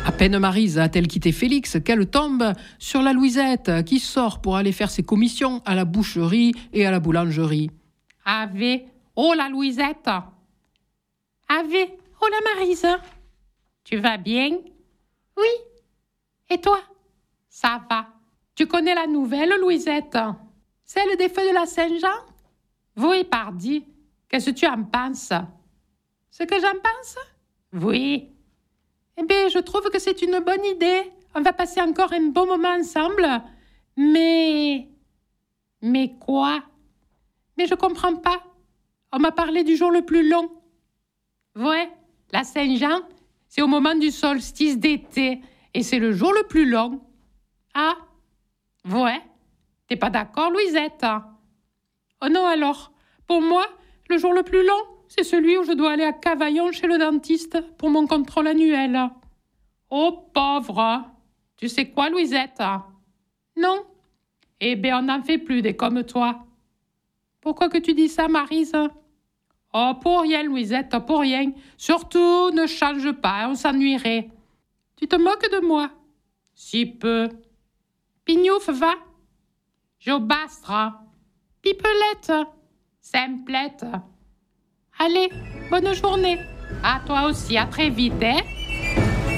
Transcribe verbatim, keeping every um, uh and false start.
À peine Maryse a-t-elle quitté Félix qu'elle tombe sur la Louisette qui sort pour aller faire ses commissions à la boucherie et à la boulangerie. Ave, oh la Louisette. Ave, oh la Maryse. Tu vas bien? Oui. Et toi? Ça va. Tu connais la nouvelle, Louisette? Celle des feux de la Saint-Jean? Oui, pardi. Qu'est-ce que tu en penses? Ce que j'en pense? Oui. Eh bien, je trouve que c'est une bonne idée. On va passer encore un bon moment ensemble. Mais... Mais quoi? Mais je comprends pas. On m'a parlé du jour le plus long. Ouais, la Saint-Jean, c'est au moment du solstice d'été. Et c'est le jour le plus long. Ah? Ouais. T'es pas d'accord, Louisette? Oh non alors. Pour moi, le jour le plus long, c'est celui où je dois aller à Cavaillon chez le dentiste pour mon contrôle annuel. Oh, pauvre! Tu sais quoi, Louisette? Non. Eh bien, on n'en fait plus des comme toi. Pourquoi que tu dis ça, Maryse? Oh, pour rien, Louisette, pour rien. Surtout, ne change pas, on s'ennuierait. Tu te moques de moi? Si peu. Pignouf, va. Jobastre. Pipelette. Simplette. Allez, bonne journée. À toi aussi, à très vite, hein?